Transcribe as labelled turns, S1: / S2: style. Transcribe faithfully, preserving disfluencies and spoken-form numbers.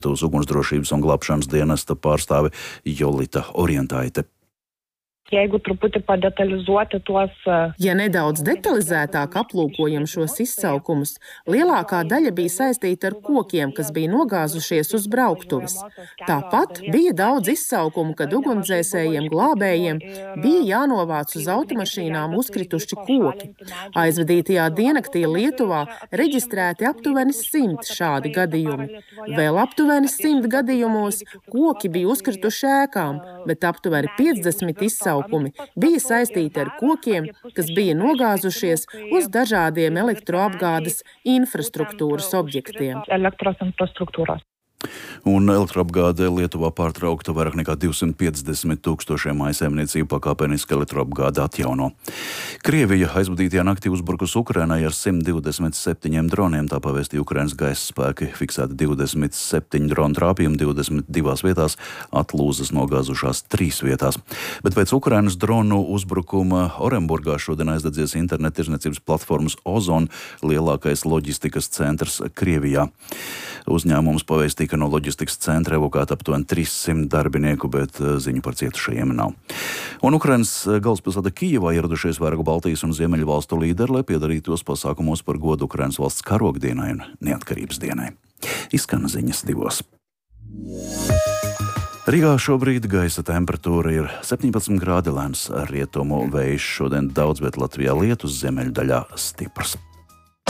S1: uz ugunsdrošības un glābšanas dienesta pārstāve Jolita Orientaite.
S2: Jeigu truputį padetalizuoti tuos.
S3: Ja nedaudz detalizētāk aplūkojam šos izsaukumus, lielākā daļa bija saistīta ar kokiem, kas bija nogāzušies uz brauktuves. Tāpat bija daudz izsaukumu, kad ugunsdzēsējiem glābējiem bija jānovāc uz automašīnām uzkrituši koki. Aizvadītajā diennaktī Lietuvā reģistrēti aptuveni simt šādi gadījumi. Vēl aptuveni simt gadījumos koki bija uzkrituši ēkām, bet aptuveni piecdesmit izsaukumi bija saistīti ar kokiem, kas bija nogāzušies uz dažādiem elektroapgādes infrastruktūras objektiem.
S1: Un elektroapgāde Lietuvā pārtraukta vairāk nekā divsimt piecdesmit tūkstošiem mājsaimniecību pakāpeniski elektroapgāde atjauno. Krievija aizvadītajā naktī uzbrukus Ukrainai ar simt divdesmit septiņiem droniem, tā pavēstīja Ukrainas gaisa spēki, fiksēti divdesmit septiņi dronu trāpījumi divdesmit divās vietās, atlūzas nogāzušās trīs vietās. Bet pēc Ukrainas dronu uzbrukuma Orenburgā šodien aizdedzies internetu tirdzniecības platformas Ozon, lielākais loģistikas centrs Krievijā. Uzņēmums pavēstīja, ka no loģistikas centra evokēta aptuveni trīs simt darbinieku, bet ziņu par cietušajiem nav. Un Ukrainas galvaspilsēta Kijevā ieradušies vairāku Baltijas un Ziemeļu valstu līderi, lai piedalītos pasākumos par godu Ukrainas valsts karogdienai un neatkarības dienai. Izskan ziņas divos. Rīgā šobrīd gaisa temperatūra ir septiņpadsmit grādi, lēns rietumu vējš, šodien daudz, bet Latvijā lietus, ziemeļu daļā stiprs.